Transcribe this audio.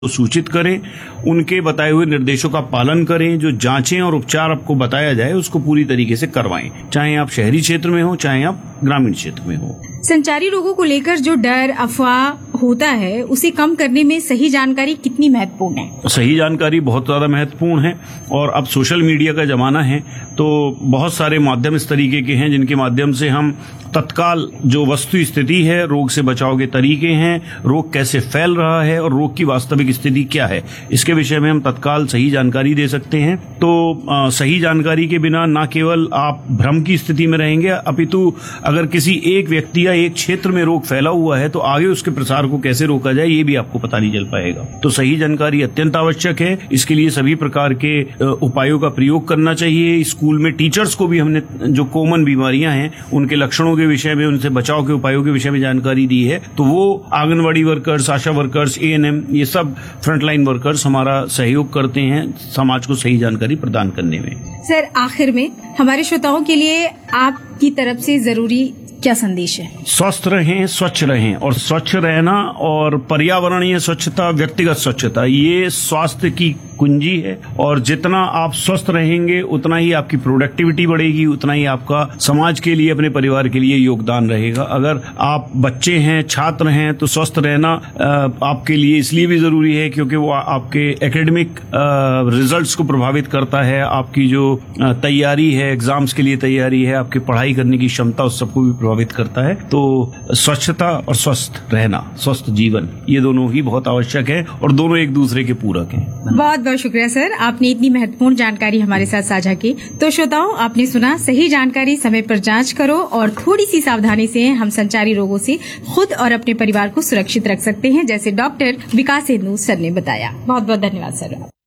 तो सूचित करें, उनके बताए हुए निर्देशों का पालन करें, जो जांचें और उपचार आपको बताया जाए उसको पूरी तरीके से करवाएं, चाहे आप शहरी क्षेत्र में हो चाहे आप ग्रामीण क्षेत्र में हो। संचारी रोगों को लेकर जो डर अफवाह होता है उसे कम करने में सही जानकारी कितनी महत्वपूर्ण है? सही जानकारी बहुत ज्यादा महत्वपूर्ण है और अब सोशल मीडिया का जमाना है तो बहुत सारे माध्यम इस तरीके के हैं जिनके माध्यम से हम तत्काल जो वस्तु स्थिति है, रोग से बचाव के तरीके हैं, रोग कैसे फैल रहा है और रोग की वास्तविक स्थिति क्या है, इसके विषय में हम तत्काल सही जानकारी दे सकते हैं। तो सही जानकारी के बिना न केवल आप भ्रम की स्थिति में रहेंगे, अपितु अगर किसी एक व्यक्ति या एक क्षेत्र में रोग फैला हुआ है तो आगे उसके प्रसार को कैसे रोका जाए ये भी आपको पता नहीं चल पाएगा। तो सही जानकारी अत्यंत आवश्यक है। इसके लिए सभी प्रकार के उपायों का प्रयोग करना चाहिए। स्कूल में टीचर्स को भी हमने जो कॉमन बीमारियां हैं उनके लक्षणों के विषय में, उनसे बचाव के उपायों के विषय में जानकारी दी है। तो वो आंगनवाड़ी वर्कर्स, आशा वर्कर्स, ANM, ये सब फ्रंटलाइन वर्कर्स हमारा सहयोग करते हैं समाज को सही जानकारी प्रदान करने में। सर, आखिर में हमारे श्रोताओं के लिए आपकी तरफ से जरूरी क्या संदेश है? स्वस्थ रहें, स्वच्छ रहें, और स्वच्छ रहना और पर्यावरणीय स्वच्छता, व्यक्तिगत स्वच्छता, ये स्वास्थ्य की कुंजी है। और जितना आप स्वस्थ रहेंगे उतना ही आपकी प्रोडक्टिविटी बढ़ेगी, उतना ही आपका समाज के लिए, अपने परिवार के लिए योगदान रहेगा। अगर आप बच्चे हैं, छात्र हैं, तो स्वस्थ रहना आपके लिए इसलिए भी जरूरी है क्योंकि वो आपके एकेडमिक रिजल्ट्स को प्रभावित करता है, आपकी जो तैयारी है, एग्जाम्स के लिए तैयारी है, आपकी पढ़ाई करने की क्षमता, उस सबको भी प्रभावित करता है। तो स्वच्छता और स्वस्थ रहना, स्वस्थ जीवन, ये दोनों ही बहुत आवश्यक है और दोनों एक दूसरे के पूरक हैं। बहुत बहुत शुक्रिया सर, आपने इतनी महत्वपूर्ण जानकारी हमारे साथ साझा की। तो श्रोताओं, आपने सुना, सही जानकारी समय पर जांच करो और थोड़ी सी सावधानी से हम संचारी रोगों से खुद और अपने परिवार को सुरक्षित रख सकते हैं, जैसे डॉक्टर विकास हिंदू सर ने बताया। बहुत बहुत धन्यवाद सर।